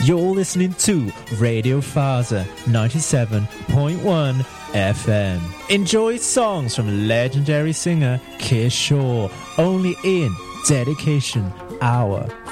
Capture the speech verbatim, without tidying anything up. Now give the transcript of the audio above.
You're listening to Radio Faza ninety-seven point one F M. Enjoy songs from legendary singer Kishore only in Dedication Hour.